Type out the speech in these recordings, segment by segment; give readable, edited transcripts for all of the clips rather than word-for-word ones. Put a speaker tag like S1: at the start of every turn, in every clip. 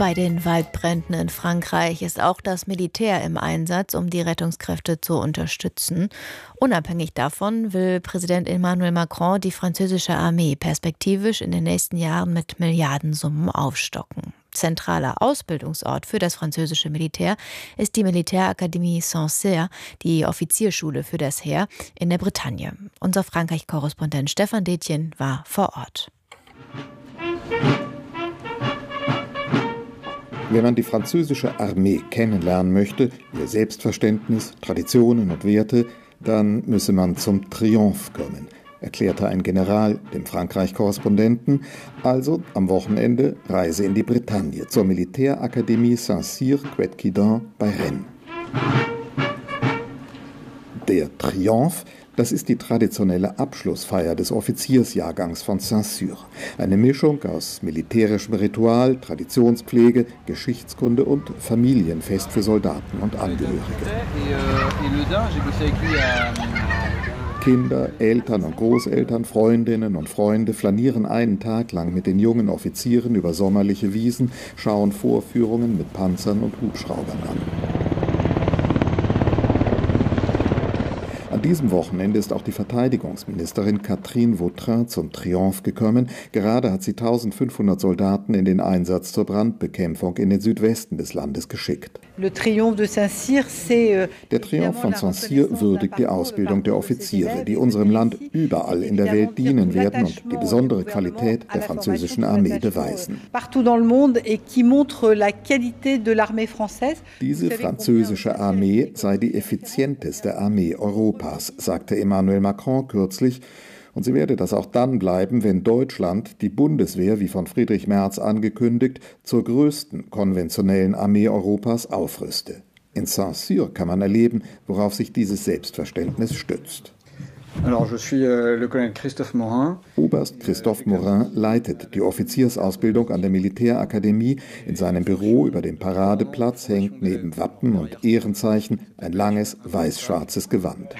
S1: Bei den Waldbränden in Frankreich ist auch das Militär im Einsatz, um die Rettungskräfte zu unterstützen. Unabhängig davon will Präsident Emmanuel Macron die französische Armee perspektivisch in den nächsten Jahren mit Milliardensummen aufstocken. Zentraler Ausbildungsort für das französische Militär ist die Militärakademie Saint-Cyr, die Offizierschule für das Heer in der Bretagne. Unser Frankreich-Korrespondent Stefan Detjen war vor Ort.
S2: Wenn man die französische Armee kennenlernen möchte, ihr Selbstverständnis, Traditionen und Werte, dann müsse man zum Triomphe kommen, erklärte ein General dem Frankreich-Korrespondenten. Also am Wochenende Reise in die Bretagne zur Militärakademie Saint-Cyr-Quetquidan bei Rennes. Der Triomphe, das ist die traditionelle Abschlussfeier des Offiziersjahrgangs von Saint-Cyr. Eine Mischung aus militärischem Ritual, Traditionspflege, Geschichtskunde und Familienfest für Soldaten und Angehörige. Kinder, Eltern und Großeltern, Freundinnen und Freunde flanieren einen Tag lang mit den jungen Offizieren über sommerliche Wiesen, schauen Vorführungen mit Panzern und Hubschraubern an. An diesem Wochenende ist auch die Verteidigungsministerin Catherine Vautrin zum Triomphe gekommen. Gerade hat sie 1500 Soldaten in den Einsatz zur Brandbekämpfung in den Südwesten des Landes geschickt. Der Triumph von Saint-Cyr würdigt die Ausbildung der Offiziere, die unserem Land überall in der Welt dienen werden und die besondere Qualität der französischen Armee beweisen. Diese französische Armee sei die effizienteste Armee Europas, sagte Emmanuel Macron kürzlich, und sie werde das auch dann bleiben, wenn Deutschland die Bundeswehr, wie von Friedrich Merz angekündigt, zur größten konventionellen Armee Europas aufrüste. In Saint-Cyr kann man erleben, worauf sich dieses Selbstverständnis stützt. Oberst Christophe Morin leitet die Offiziersausbildung an der Militärakademie. In seinem Büro über dem Paradeplatz hängt neben Wappen und Ehrenzeichen ein langes weiß-schwarzes Gewand.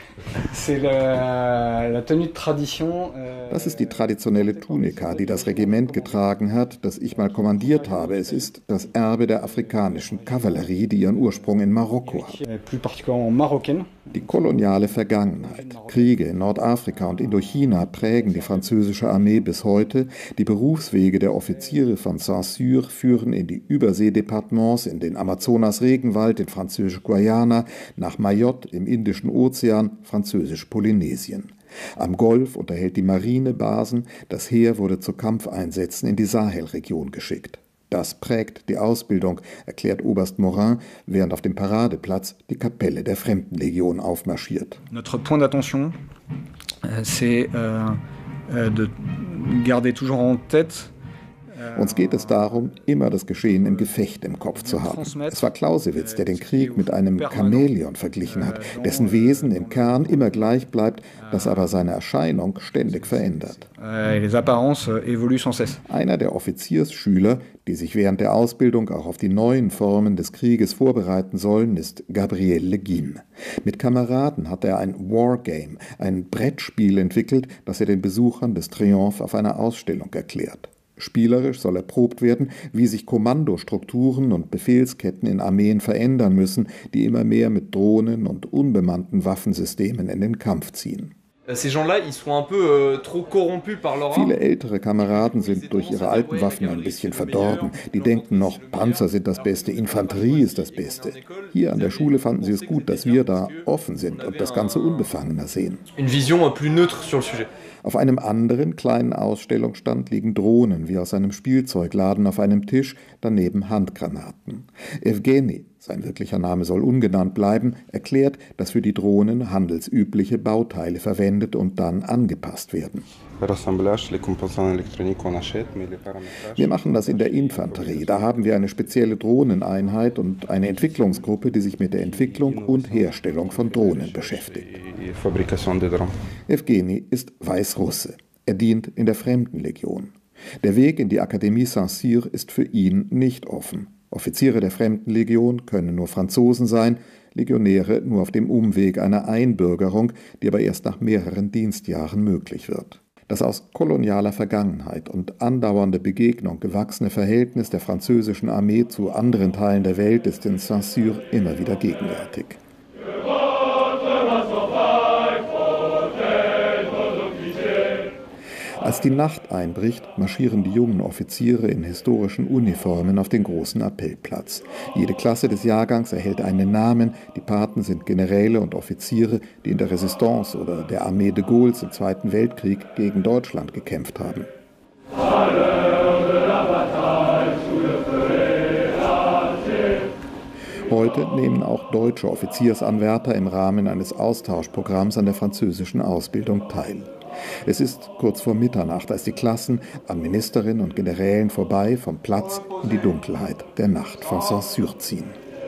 S2: Das ist die traditionelle Tunika, die das Regiment getragen hat, das ich mal kommandiert habe. Es ist das Erbe der afrikanischen Kavallerie, die ihren Ursprung in Marokko hat. Die koloniale Vergangenheit, Kriege in Nordafrika und Indochina prägen die französische Armee bis heute. Die Berufswege der Offiziere von Saint-Cyr führen in die Überseedepartements, in den Amazonas-Regenwald, in französisch-Guayana, nach Mayotte im Indischen Ozean, französisch-Polynesien. Am Golf unterhält die Marine Basen, das Heer wurde zu Kampfeinsätzen in die Sahelregion geschickt. Das prägt die Ausbildung, erklärt Oberst Morin, während auf dem Paradeplatz die Kapelle der Fremdenlegion aufmarschiert.
S3: Notre point d'attention, c'est de garder toujours en tête.
S2: Uns geht es darum, immer das Geschehen im Gefecht im Kopf zu haben. Es war Clausewitz, der den Krieg mit einem Chamäleon verglichen hat, dessen Wesen im Kern immer gleich bleibt, das aber seine Erscheinung ständig verändert. Einer der Offiziersschüler, die sich während der Ausbildung auch auf die neuen Formen des Krieges vorbereiten sollen, ist Gabriel Le Guin. Mit Kameraden hat er ein Wargame, ein Brettspiel entwickelt, das er den Besuchern des Triomphe auf einer Ausstellung erklärt. Spielerisch soll erprobt werden, wie sich Kommandostrukturen und Befehlsketten in Armeen verändern müssen, die immer mehr mit Drohnen und unbemannten Waffensystemen in den Kampf ziehen. Viele ältere Kameraden sind durch ihre alten Waffen ein bisschen verdorben. Die denken noch, Panzer sind das Beste, Infanterie ist das Beste. Hier an der Schule fanden sie es gut, dass wir da offen sind und das Ganze unbefangener sehen. Auf einem anderen kleinen Ausstellungsstand liegen Drohnen wie aus einem Spielzeugladen auf einem Tisch, daneben Handgranaten. Evgeny, sein wirklicher Name soll ungenannt bleiben, erklärt, dass für die Drohnen handelsübliche Bauteile verwendet und dann angepasst werden. Wir machen das in der Infanterie. Da haben wir eine spezielle Drohneneinheit und eine Entwicklungsgruppe, die sich mit der Entwicklung und Herstellung von Drohnen beschäftigt. Evgeny ist Weißrusse. Er dient in der Fremdenlegion. Der Weg in die Akademie Saint-Cyr ist für ihn nicht offen. Offiziere der Fremdenlegion können nur Franzosen sein, Legionäre nur auf dem Umweg einer Einbürgerung, die aber erst nach mehreren Dienstjahren möglich wird. Das aus kolonialer Vergangenheit und andauernder Begegnung gewachsene Verhältnis der französischen Armee zu anderen Teilen der Welt ist in Saint-Cyr immer wieder gegenwärtig. Als die Nacht einbricht, marschieren die jungen Offiziere in historischen Uniformen auf den großen Appellplatz. Jede Klasse des Jahrgangs erhält einen Namen. Die Paten sind Generäle und Offiziere, die in der Resistance oder der Armee de Gaulles im Zweiten Weltkrieg gegen Deutschland gekämpft haben. Heute nehmen auch deutsche Offiziersanwärter im Rahmen eines Austauschprogramms an der französischen Ausbildung teil. Es ist kurz vor Mitternacht, als die Klassen an Ministerinnen und Generälen vorbei vom Platz in die Dunkelheit der Nacht von Saint-Cyr ziehen.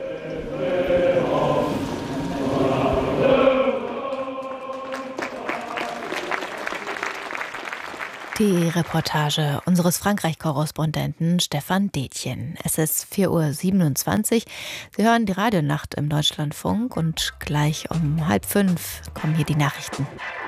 S1: Die Reportage unseres Frankreich-Korrespondenten Stefan Detjen. Es ist 4:27 Uhr. Sie hören die Radionacht im Deutschlandfunk und gleich um 4:30 kommen hier die Nachrichten.